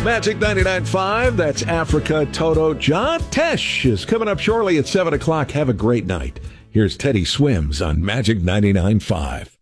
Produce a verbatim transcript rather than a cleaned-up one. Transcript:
Magic ninety-nine point five, that's Africa Toto. John Tesh is coming up shortly at seven o'clock. Have a great night. Here's Teddy Swims on Magic ninety-nine point five.